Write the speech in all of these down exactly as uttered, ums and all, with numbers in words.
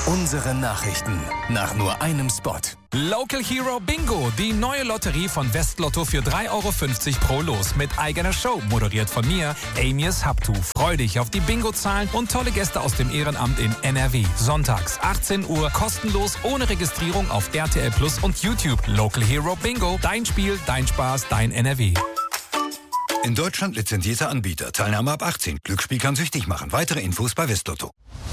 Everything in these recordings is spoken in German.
Unsere Nachrichten nach nur einem Spot. Local Hero Bingo, die neue Lotterie von Westlotto für drei Euro fünfzig pro Los mit eigener Show, moderiert von mir, Amias Habtu. Freu dich auf die Bingo-Zahlen und tolle Gäste aus dem Ehrenamt in N R W. Sonntags achtzehn Uhr, kostenlos, ohne Registrierung auf R T L Plus und YouTube. Local Hero Bingo, dein Spiel, dein Spaß, dein N R W. In Deutschland lizenzierter Anbieter. Teilnahme ab achtzehn. Glücksspiel kann süchtig machen. Weitere Infos bei Westlotto.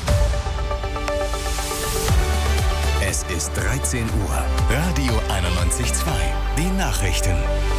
Es ist dreizehn Uhr. Radio einundneunzig Komma zwei. Die Nachrichten.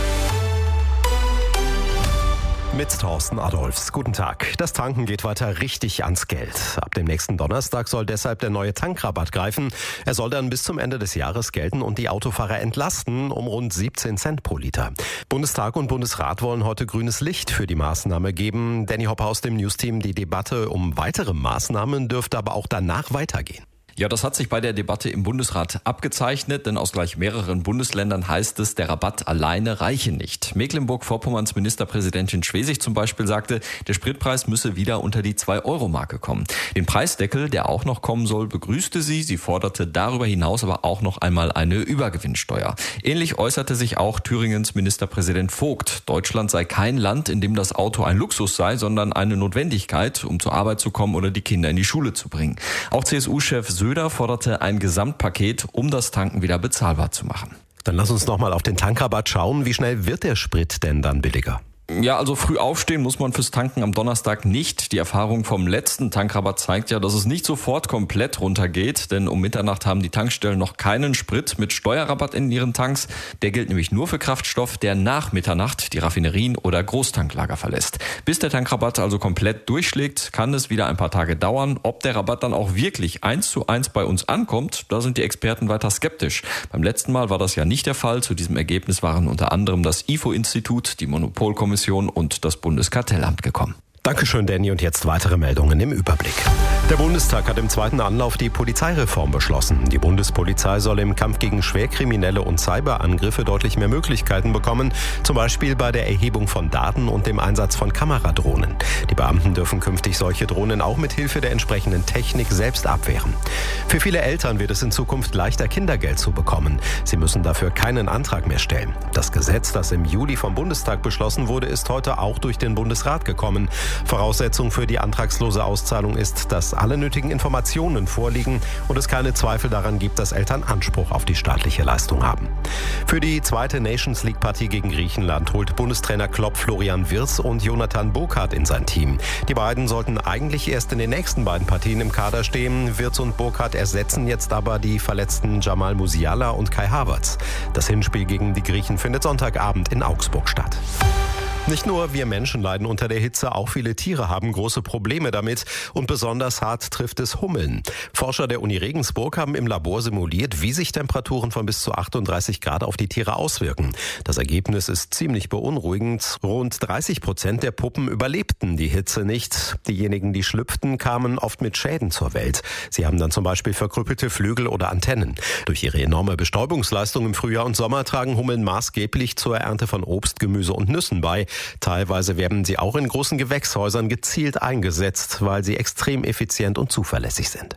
Mit Thorsten Adolfs. Guten Tag. Das Tanken geht weiter richtig ans Geld. Ab dem nächsten Donnerstag soll deshalb der neue Tankrabatt greifen. Er soll dann bis zum Ende des Jahres gelten und die Autofahrer entlasten um rund siebzehn Cent pro Liter. Bundestag und Bundesrat wollen heute grünes Licht für die Maßnahme geben. Danny Hopper aus dem Newsteam. Die Debatte um weitere Maßnahmen dürfte aber auch danach weitergehen. Ja, das hat sich bei der Debatte im Bundesrat abgezeichnet, denn aus gleich mehreren Bundesländern heißt es, der Rabatt alleine reiche nicht. Mecklenburg-Vorpommerns Ministerpräsidentin Schwesig zum Beispiel sagte, der Spritpreis müsse wieder unter die zwei Euro Marke kommen. Den Preisdeckel, der auch noch kommen soll, begrüßte sie. Sie forderte darüber hinaus aber auch noch einmal eine Übergewinnsteuer. Ähnlich äußerte sich auch Thüringens Ministerpräsident Vogt. Deutschland sei kein Land, in dem das Auto ein Luxus sei, sondern eine Notwendigkeit, um zur Arbeit zu kommen oder die Kinder in die Schule zu bringen. Auch C S U-Chef Söder forderte ein Gesamtpaket, um das Tanken wieder bezahlbar zu machen. Dann lass uns nochmal auf den Tankrabatt schauen. Wie schnell wird der Sprit denn dann billiger? Ja, also früh aufstehen muss man fürs Tanken am Donnerstag nicht. Die Erfahrung vom letzten Tankrabatt zeigt ja, dass es nicht sofort komplett runtergeht, denn um Mitternacht haben die Tankstellen noch keinen Sprit mit Steuerrabatt in ihren Tanks. Der gilt nämlich nur für Kraftstoff, der nach Mitternacht die Raffinerien oder Großtanklager verlässt. Bis der Tankrabatt also komplett durchschlägt, kann es wieder ein paar Tage dauern. Ob der Rabatt dann auch wirklich eins zu eins bei uns ankommt, da sind die Experten weiter skeptisch. Beim letzten Mal war das ja nicht der Fall. Zu diesem Ergebnis waren unter anderem das I F O-Institut, die Monopolkommission und das Bundeskartellamt gekommen. Dankeschön, Danny. Und jetzt weitere Meldungen im Überblick. Der Bundestag hat im zweiten Anlauf die Polizeireform beschlossen. Die Bundespolizei soll im Kampf gegen Schwerkriminelle und Cyberangriffe deutlich mehr Möglichkeiten bekommen, zum Beispiel bei der Erhebung von Daten und dem Einsatz von Kameradrohnen. Die Beamten dürfen künftig solche Drohnen auch mit Hilfe der entsprechenden Technik selbst abwehren. Für viele Eltern wird es in Zukunft leichter, Kindergeld zu bekommen. Sie müssen dafür keinen Antrag mehr stellen. Das Gesetz, das im Juli vom Bundestag beschlossen wurde, ist heute auch durch den Bundesrat gekommen. Voraussetzung für die antragslose Auszahlung ist, dass alle nötigen Informationen vorliegen und es keine Zweifel daran gibt, dass Eltern Anspruch auf die staatliche Leistung haben. Für die zweite Nations League-Partie gegen Griechenland holt Bundestrainer Klopp Florian Wirtz und Jonathan Burkhardt in sein Team. Die beiden sollten eigentlich erst in den nächsten beiden Partien im Kader stehen. Wirtz und Burkhardt ersetzen jetzt aber die verletzten Jamal Musiala und Kai Havertz. Das Hinspiel gegen die Griechen findet Sonntagabend in Augsburg statt. Nicht nur wir Menschen leiden unter der Hitze, auch viele Tiere haben große Probleme damit und besonders hart trifft es Hummeln. Forscher der Uni Regensburg haben im Labor simuliert, wie sich Temperaturen von bis zu achtunddreißig Grad auf die Tiere auswirken. Das Ergebnis ist ziemlich beunruhigend. Rund dreißig Prozent der Puppen überlebten die Hitze nicht. Diejenigen, die schlüpften, kamen oft mit Schäden zur Welt. Sie haben dann zum Beispiel verkrüppelte Flügel oder Antennen. Durch ihre enorme Bestäubungsleistung im Frühjahr und Sommer tragen Hummeln maßgeblich zur Ernte von Obst, Gemüse und Nüssen bei. Teilweise werden sie auch in großen Gewächshäusern gezielt eingesetzt, weil sie extrem effizient und zuverlässig sind.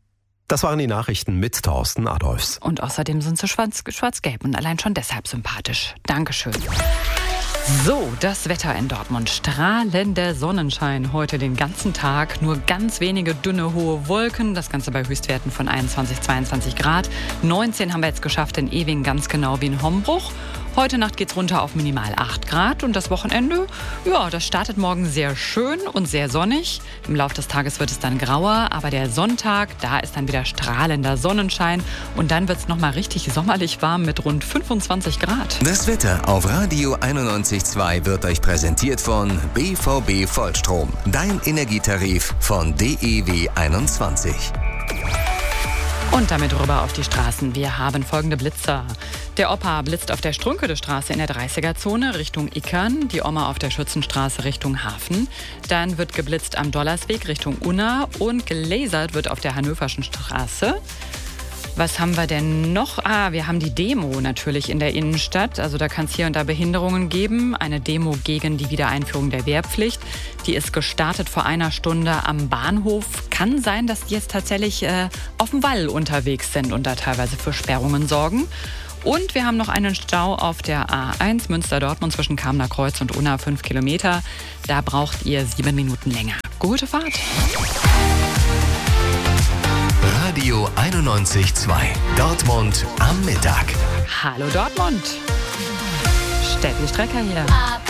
Das waren die Nachrichten mit Thorsten Adolfs. Und außerdem sind sie schwarz, schwarz-gelb und allein schon deshalb sympathisch. Dankeschön. So, das Wetter in Dortmund. Strahlender Sonnenschein heute den ganzen Tag. Nur ganz wenige dünne, hohe Wolken. Das Ganze bei Höchstwerten von einundzwanzig, zweiundzwanzig Grad. neunzehn haben wir jetzt geschafft in Ewing, ganz genau wie in Hombruch. Heute Nacht geht's runter auf minimal acht Grad und das Wochenende, ja, das startet morgen sehr schön und sehr sonnig. Im Laufe des Tages wird es dann grauer, aber der Sonntag, da ist dann wieder strahlender Sonnenschein und dann wird's nochmal richtig sommerlich warm mit rund fünfundzwanzig Grad. Das Wetter auf Radio einundneunzig Komma zwei wird euch präsentiert von B V B Vollstrom. Dein Energietarif von D E W einundzwanzig. Und damit rüber auf die Straßen. Wir haben folgende Blitzer. Der Opa blitzt auf der Strunkedestraße in der dreißiger-Zone Richtung Ickern, die Oma auf der Schützenstraße Richtung Hafen. Dann wird geblitzt am Dollersweg Richtung Unna und gelasert wird auf der Hannöverschen Straße. Was haben wir denn noch? Ah, wir haben die Demo natürlich in der Innenstadt. Also da kann es hier und da Behinderungen geben. Eine Demo gegen die Wiedereinführung der Wehrpflicht. Die ist gestartet vor einer Stunde am Bahnhof. Kann sein, dass die jetzt tatsächlich äh, auf dem Wall unterwegs sind und da teilweise für Sperrungen sorgen. Und wir haben noch einen Stau auf der A eins Münster-Dortmund zwischen Kamener Kreuz und Unna, fünf Kilometer. Da braucht ihr sieben Minuten länger. Gute Fahrt. Radio einundneunzig Komma zwei. Dortmund am Mittag. Hallo Dortmund. Steffi Strecker hier.